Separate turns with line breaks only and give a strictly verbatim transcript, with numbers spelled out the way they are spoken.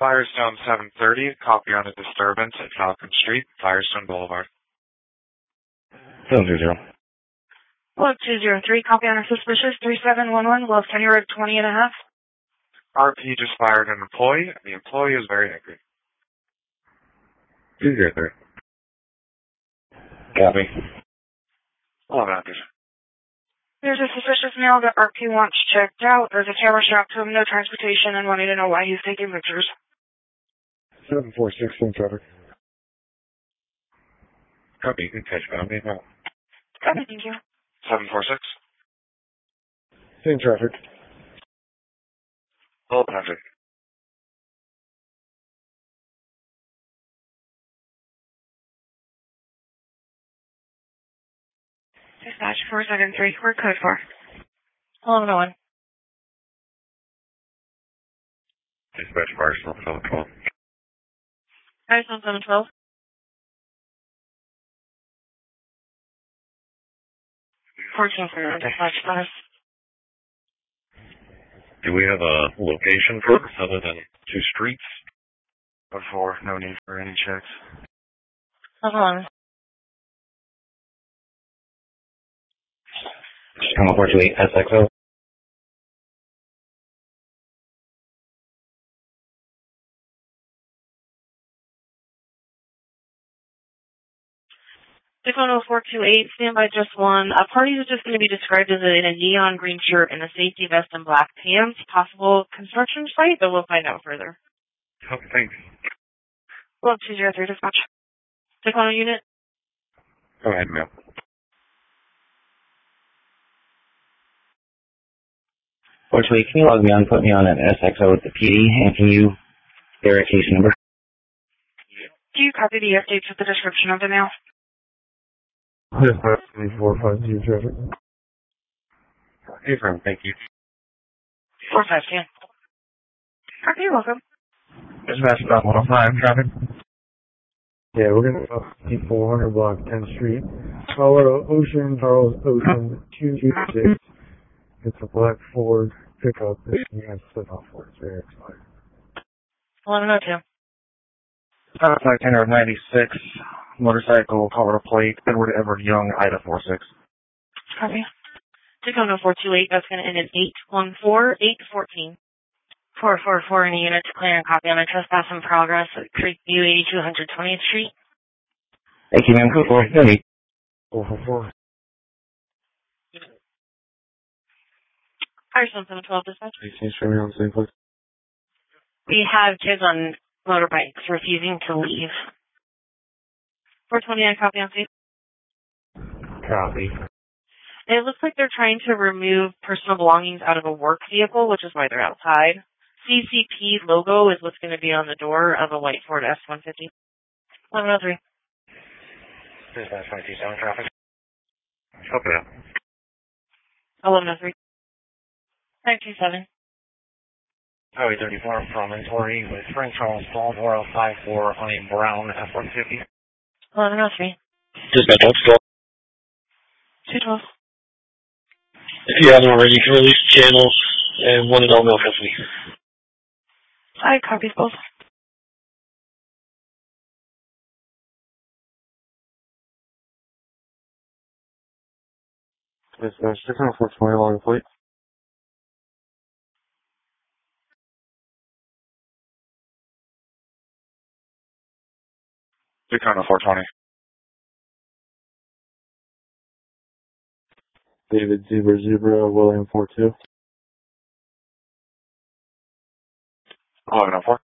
Firestone seven thirty, copy on a disturbance at Falcon Street, Firestone Boulevard.
seven two zero.
Look, two zero three, copy on a suspicious three seven one one, Wolf Tenure Road twenty and a half.
R P just fired an employee, and the employee is very angry.
two zero three. Copy.
eleven active.
There's a suspicious male that R P wants checked out. There's a camera strapped to him, no transportation, and wanting to know why he's taking pictures.
seven four six, in traffic.
Copy. Good catch, Copy. No.
Copy, thank you.
seven four six.
Same traffic.
eleven active.
Dispatch four seven three, we're code four. eleven oh one.
Dispatch Firestone seven twelve.
Firestone seven twelve. fourteen for dispatch five.
Do we have a location for this other than two streets?
Before, no need for any checks.
eleven eleven.
Channel four two eight S X O.
Dakota four two eight, standby just one. A party is just going to be described as a, in a neon green shirt and a safety vest and black pants. Possible construction site, but we'll find out further.
Okay, thanks.
Well, two zero three dispatch. Dakota unit.
Go ahead, ma'am. four two eight, can you log me on, put me on an S X O with the P D, and can you their case number?
Do you copy the updates with the description of the mail?
Yes, three four five zero traffic.
Hey, friend, thank you.
four five ten. Okay, you're welcome.
Dispatch about one oh five, traffic.
Yeah, we're gonna go four hundred block tenth Street. Colorado Ocean, Charles Ocean, two two six. It's a black Ford pickup that you have slip off for. It's very expired.
eleven oh two.
Flight Tenor ninety-six, motorcycle, Colorado plate, Edward Everett Young, Ida four six.
Copy. Dakota four two eight, that's going to end in eight one four, eight fourteen. four four four, any unit to clear and copy on a trespass in progress at Creekview eighty-two hundred twentieth Street.
Thank you, ma'am. Good for you.
four four four.
Firestone seven twelve dispatch.
Please show me on the same place.
We have kids on motorbikes refusing to leave. four twenty-nine, copy on scene.
Copy.
It looks like they're trying to remove personal belongings out of a work vehicle, which is why they're outside. C C P logo is what's going to be on the door of a white Ford F one fifty. eleven oh three.
Dispatch twenty-two seven traffic. Copy that.
eleven oh three. five two seven.
Highway thirty-four, promontory with Frank Charles Paul, four oh five four on a brown F one fifty.
eleven oh three.
Dispatch, let's go.
two twelve.
If you haven't already, you can release channels and one adult male custody.
I copies both.
Dispatch six oh four twenty long plate.
Dakota four twenty.
David Zebra Zebra, William four two.
eleven oh four.